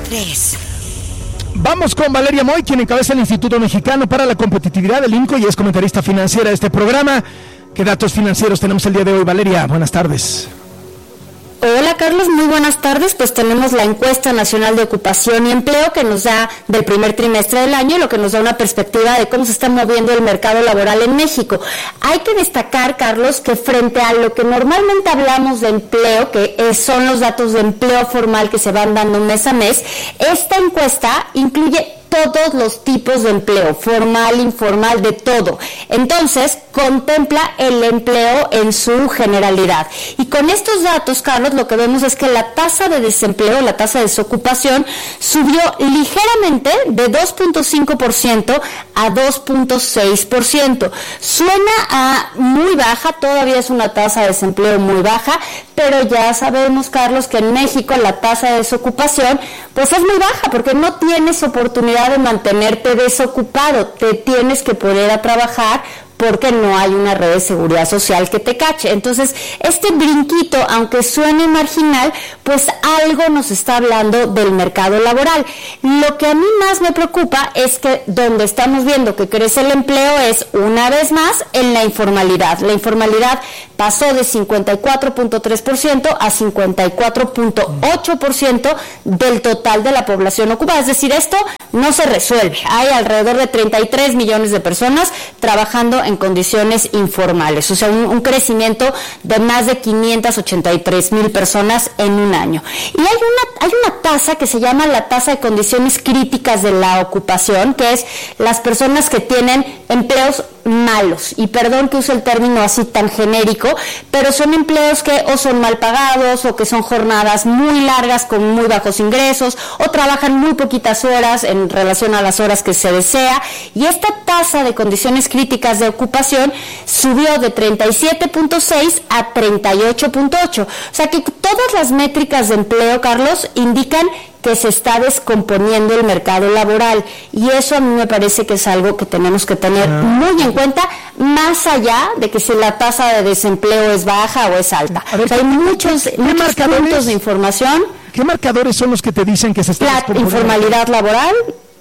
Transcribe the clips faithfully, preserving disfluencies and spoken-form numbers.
tres. Vamos con Valeria Moy, quien encabeza el Instituto Mexicano para la Competitividad del INCO y es comentarista financiera de este programa. ¿Qué datos financieros tenemos el día de hoy, Valeria? Buenas tardes. Hola Carlos, muy buenas tardes. Pues tenemos la encuesta nacional de ocupación y empleo que nos da del primer trimestre del año, lo que nos da una perspectiva de cómo se está moviendo el mercado laboral en México. Hay que destacar, Carlos, que frente a lo que normalmente hablamos de empleo, que son los datos de empleo formal que se van dando mes a mes, esta encuesta incluye todos los tipos de empleo, formal, informal, de todo. Entonces, contempla el empleo en su generalidad. Y con estos datos, Carlos, lo que vemos es que la tasa de desempleo, la tasa de desocupación, subió ligeramente de dos punto cinco por ciento a dos punto seis por ciento. Suena a muy baja, todavía es una tasa de desempleo muy baja, pero ya sabemos, Carlos, que en México la tasa de desocupación pues es muy baja porque no tienes oportunidad de mantenerte desocupado, te tienes que poner a trabajar porque no hay una red de seguridad social que te cache. Entonces, este brinquito, aunque suene marginal, pues algo nos está hablando del mercado laboral. Lo que a mí más me preocupa es que donde estamos viendo que crece el empleo es, una vez más, en la informalidad. La informalidad pasó de cincuenta y cuatro punto tres por ciento a cincuenta y cuatro punto ocho por ciento del total de la población ocupada. Es decir, esto no se resuelve. Hay alrededor de treinta y tres millones de personas trabajando en condiciones informales, o sea, un, un crecimiento de más de quinientas ochenta y tres mil personas en un año. Y hay una, hay una tasa que se llama la tasa de condiciones críticas de la ocupación, que es las personas que tienen empleos malos, y perdón que use el término así tan genérico, pero son empleos que o son mal pagados, o que son jornadas muy largas con muy bajos ingresos, o trabajan muy poquitas horas en relación a las horas que se desea, y esta tasa de condiciones críticas de ocupación subió de treinta y siete punto seis a treinta y ocho punto ocho, o sea que todas las métricas de empleo, Carlos, indican que se está descomponiendo el mercado laboral, y eso a mí me parece que es algo que tenemos que tener ah. muy en cuenta, más allá de que si la tasa de desempleo es baja o es alta. A ver, o sea, hay muchos, ¿qué, muchos qué puntos de información. ¿Qué marcadores son los que te dicen que se está descomponiendo? La informalidad laboral.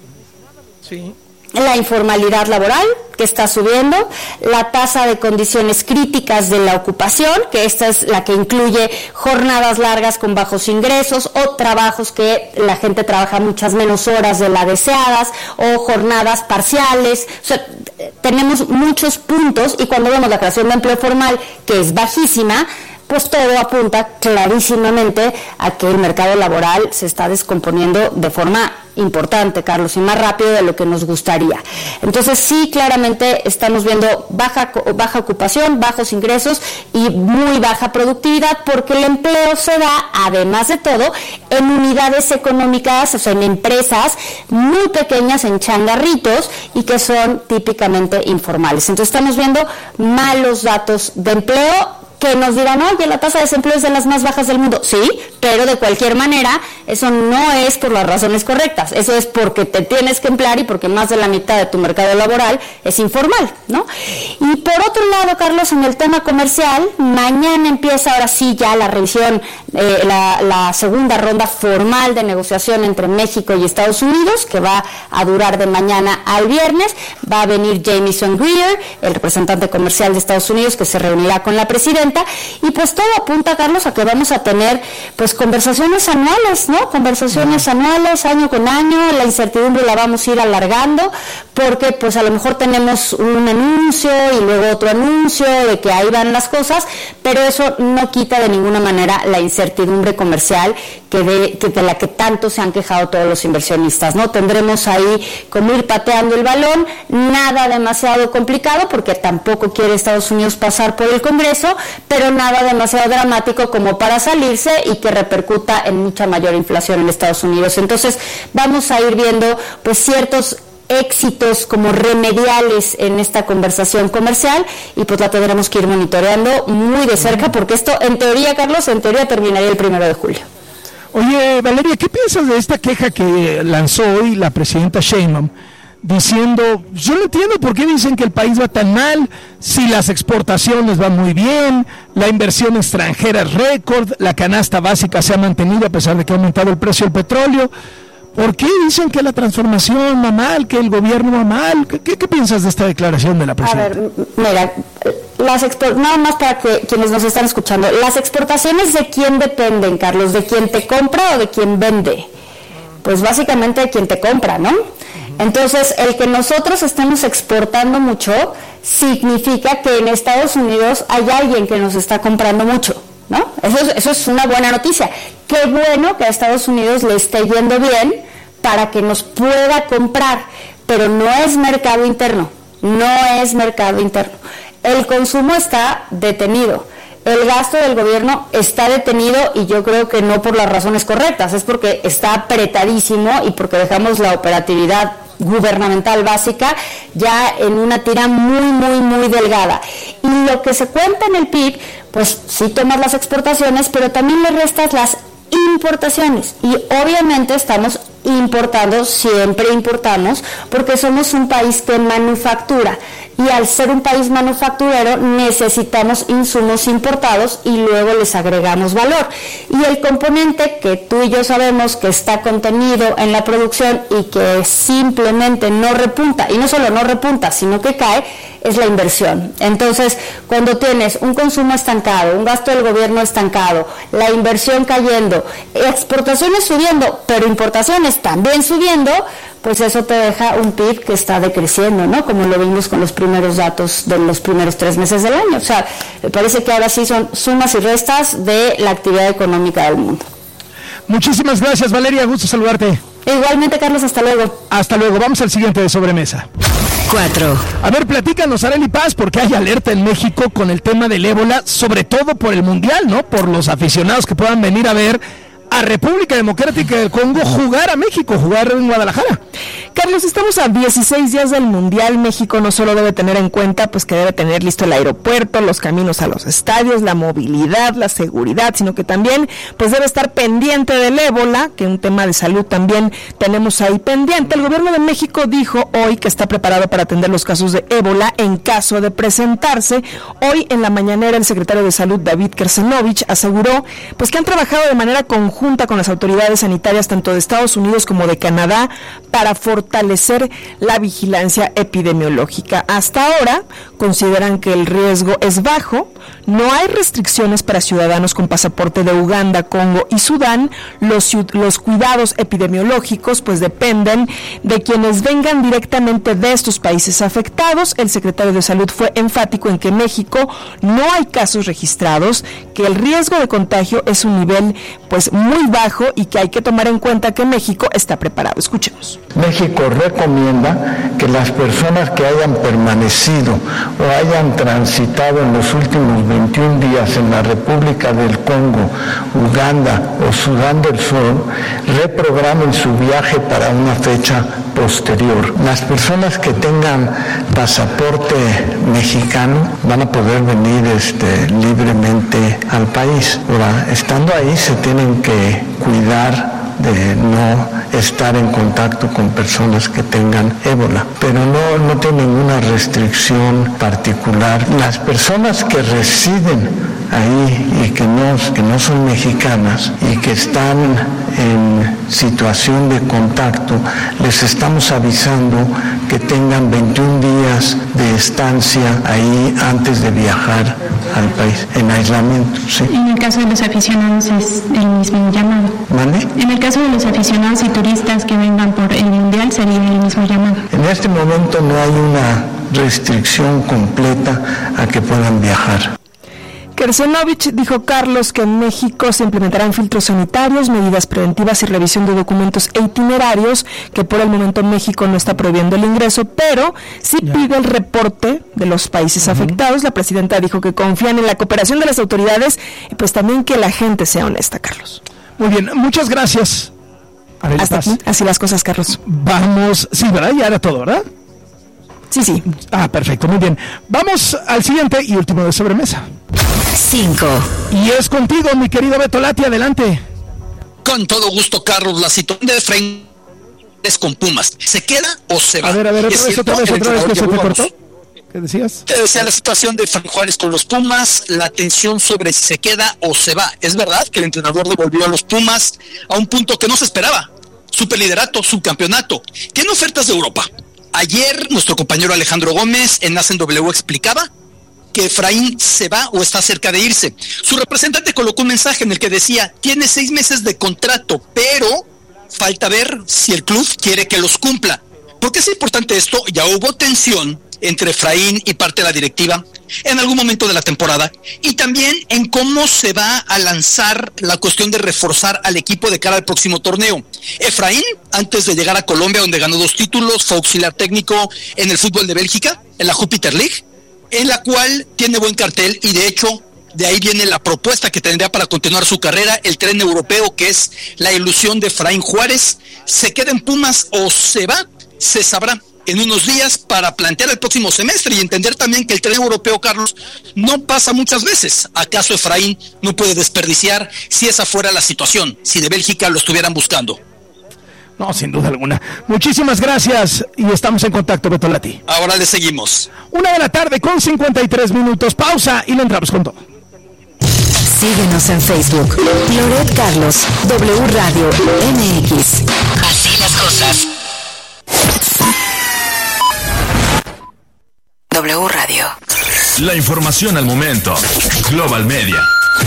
Sí. La informalidad laboral, que está subiendo, la tasa de condiciones críticas de la ocupación, que esta es la que incluye jornadas largas con bajos ingresos, o trabajos que la gente trabaja muchas menos horas de las deseadas, o jornadas parciales. O sea, tenemos muchos puntos, y cuando vemos la creación de empleo formal, que es bajísima, pues todo apunta clarísimamente a que el mercado laboral se está descomponiendo de forma importante, Carlos, y más rápido de lo que nos gustaría. Entonces, sí, claramente estamos viendo baja, baja ocupación, bajos ingresos y muy baja productividad, porque el empleo se da, además de todo, en unidades económicas, o sea, en empresas muy pequeñas, en changarritos, y que son típicamente informales. Entonces, estamos viendo malos datos de empleo, que nos dirán, oye, la tasa de desempleo es de las más bajas del mundo. Sí, pero de cualquier manera, eso no es por las razones correctas. Eso es porque te tienes que emplear y porque más de la mitad de tu mercado laboral es informal, ¿no? Y por otro lado, Carlos, en el tema comercial, mañana empieza ahora sí ya la revisión, eh, la, la segunda ronda formal de negociación entre México y Estados Unidos, que va a durar de mañana al viernes. Va a venir Jamieson Greer, el representante comercial de Estados Unidos, que se reunirá con la presidenta. Y pues todo apunta, Carlos, a que vamos a tener pues conversaciones anuales, ¿no? Conversaciones anuales, año con año. La incertidumbre la vamos a ir alargando, porque pues a lo mejor tenemos un anuncio y luego otro anuncio de que ahí van las cosas, pero eso no quita de ninguna manera la incertidumbre comercial que de, que de la que tanto se han quejado todos los inversionistas, ¿no? Tendremos ahí como ir pateando el balón, nada demasiado complicado, porque tampoco quiere Estados Unidos pasar por el Congreso, pero nada demasiado dramático como para salirse y que repercuta en mucha mayor inflación en Estados Unidos. Entonces vamos a ir viendo pues ciertos éxitos como remediales en esta conversación comercial, y pues la tendremos que ir monitoreando muy de cerca, porque esto en teoría, Carlos, en teoría terminaría el primero de julio. Oye, Valeria, ¿qué piensas de esta queja que lanzó hoy la presidenta Sheinbaum? Diciendo, yo no entiendo por qué dicen que el país va tan mal, si las exportaciones van muy bien, la inversión extranjera es récord, la canasta básica se ha mantenido a pesar de que ha aumentado el precio del petróleo. ¿Por qué dicen que la transformación va mal, que el gobierno va mal? ¿Qué, qué, qué piensas de esta declaración de la presidenta? A ver, mira, las export- nada más para que quienes nos están escuchando, las exportaciones ¿de quién dependen, Carlos? ¿De quién te compra o de quién vende? Pues básicamente de quien te compra, ¿no? Entonces, el que nosotros estemos exportando mucho significa que en Estados Unidos hay alguien que nos está comprando mucho, ¿no? Eso es, eso es una buena noticia. Qué bueno que a Estados Unidos le esté yendo bien para que nos pueda comprar, pero no es mercado interno, no es mercado interno. El consumo está detenido, el gasto del gobierno está detenido y yo creo que no por las razones correctas, es porque está apretadísimo y porque dejamos la operatividad gubernamental básica ya en una tira muy, muy, muy delgada. Y lo que se cuenta en el P I B, pues sí tomas las exportaciones, pero también le restas las importaciones y obviamente estamos importando, siempre importamos, porque somos un país que manufactura y al ser un país manufacturero necesitamos insumos importados y luego les agregamos valor. Y el componente que tú y yo sabemos que está contenido en la producción y que simplemente no repunta, y no solo no repunta, sino que cae, es la inversión. Entonces, cuando tienes un consumo estancado, un gasto del gobierno estancado, la inversión cayendo, exportaciones subiendo, pero importaciones también subiendo, pues eso te deja un P I B que está decreciendo, ¿no? Como lo vimos con los primeros datos de los primeros tres meses del año. O sea, me parece que ahora sí son sumas y restas de la actividad económica del mundo. Muchísimas gracias, Valeria, gusto saludarte. Igualmente, Carlos, hasta luego. Hasta luego, vamos al siguiente de sobremesa. Cuatro. A ver, platícanos, Arely Paz, porque hay alerta en México con el tema del ébola, sobre todo por el Mundial, ¿no? Por los aficionados que puedan venir a ver a República Democrática del Congo jugar a México, jugar en Guadalajara. Carlos, estamos a dieciséis días del Mundial. México no solo debe tener en cuenta pues que debe tener listo el aeropuerto, los caminos a los estadios, la movilidad, la seguridad, sino que también pues debe estar pendiente del ébola, que un tema de salud también tenemos ahí pendiente. El gobierno de México dijo hoy que está preparado para atender los casos de ébola en caso de presentarse. Hoy en la mañanera el secretario de Salud, David Kersenovich, aseguró pues que han trabajado de manera conjunta junta con las autoridades sanitarias tanto de Estados Unidos como de Canadá para fortalecer la vigilancia epidemiológica. Hasta ahora consideran que el riesgo es bajo, no hay restricciones para ciudadanos con pasaporte de Uganda, Congo y Sudán. Los, los cuidados epidemiológicos pues dependen de quienes vengan directamente de estos países afectados. El secretario de Salud fue enfático en que en México no hay casos registrados, que el riesgo de contagio es un nivel pues muy bajo y que hay que tomar en cuenta que México está preparado. Escuchemos. México recomienda que las personas que hayan permanecido o hayan transitado en los últimos veintiún días en la República del Congo, Uganda o Sudán del Sur reprogramen su viaje para una fecha posterior. Las personas que tengan pasaporte mexicano van a poder venir este, libremente al país. Ahora, estando ahí se tienen que cuidar de no estar en contacto con personas que tengan ébola, pero no, no tiene ninguna restricción particular. Las personas que residen ahí y que no, que no son mexicanas y que están en situación de contacto, les estamos avisando que tengan veintiún días de estancia ahí antes de viajar al país, en aislamiento, ¿sí? En el caso de los aficionados es el mismo llamado. ¿Vale? En el caso de los aficionados y turistas que vengan por el Mundial sería el mismo llamado. En este momento no hay una restricción completa a que puedan viajar. Kersenovich dijo, Carlos, que en México se implementarán filtros sanitarios, medidas preventivas y revisión de documentos e itinerarios, que por el momento México no está prohibiendo el ingreso, pero sí yeah. pide el reporte de los países uh-huh. afectados. La presidenta dijo que confían en la cooperación de las autoridades y pues también que la gente sea honesta, Carlos. Muy bien, muchas gracias. Hasta aquí, así las cosas, Carlos. Vamos, sí, ¿verdad? Ya era todo, ¿verdad? Sí, sí. Ah, perfecto, muy bien. Vamos al siguiente y último de sobremesa. Cinco. Y es contigo, mi querido Beto Lati, adelante. Con todo gusto, Carlos. La situación de Efraín es con Pumas. ¿Se queda o se va? A ver, a ver, otra vez, otra vez, otra vez, que se te cortó. ¿Qué decías? Te decía la situación de Fran Juárez con los Pumas, la tensión sobre si se queda o se va. Es verdad que el entrenador devolvió a los Pumas a un punto que no se esperaba. superliderato, subcampeonato. ¿Tiene ofertas de Europa? Ayer nuestro compañero Alejandro Gómez en Hacen W explicaba que Efraín se va o está cerca de irse. Su representante colocó un mensaje en el que decía, tiene seis meses de contrato, pero falta ver si el club quiere que los cumpla. ¿Por qué es importante esto? Ya hubo tensión entre Efraín y parte de la directiva en algún momento de la temporada, y también en cómo se va a lanzar la cuestión de reforzar al equipo de cara al próximo torneo. Efraín, antes de llegar a Colombia, donde ganó dos títulos, fue auxiliar técnico en el fútbol de Bélgica, en la Jupiter League, en la cual tiene buen cartel, y de hecho de ahí viene la propuesta que tendría para continuar su carrera, el tren europeo, que es la ilusión de Efraín Juárez. ¿Se queda en Pumas o se va? Se sabrá en unos días, para plantear el próximo semestre y entender también que el tren europeo, Carlos, no pasa muchas veces. ¿Acaso Efraín no puede desperdiciar si esa fuera la situación, si de Bélgica lo estuvieran buscando? No, sin duda alguna. Muchísimas gracias y estamos en contacto, Beto Lati. Ahora le seguimos. Una de la tarde con cincuenta y tres minutos. Pausa y le entramos con todo. Síguenos en Facebook. Loret Carlos, W Radio M X. Así las cosas. W Radio. La información al momento. Global Media.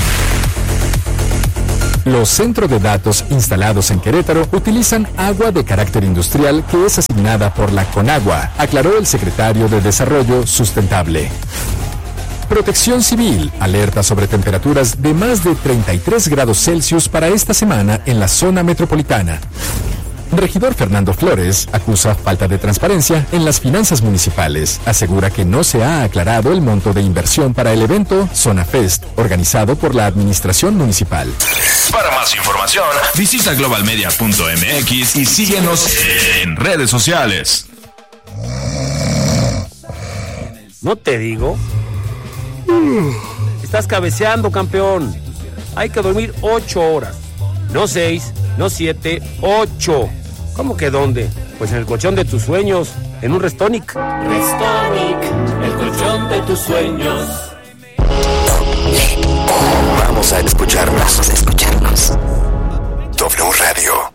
Los centros de datos instalados en Querétaro utilizan agua de carácter industrial que es asignada por la Conagua, aclaró el secretario de Desarrollo Sustentable. Protección Civil alerta sobre temperaturas de más de treinta y tres grados Celsius para esta semana en la zona metropolitana. Regidor Fernando Flores acusa falta de transparencia en las finanzas municipales. Asegura que no se ha aclarado el monto de inversión para el evento Zona Fest, organizado por la administración municipal. Para más información, visita global media punto m x y síguenos en redes sociales. ¿No te digo? Estás cabeceando, campeón. Hay que dormir ocho horas. No seis, no siete, ocho. ¿Cómo que dónde? Pues en el colchón de tus sueños, en un Restonic. Restonic, el colchón de tus sueños. Vamos a escucharnos. Vamos a escucharnos. W Radio.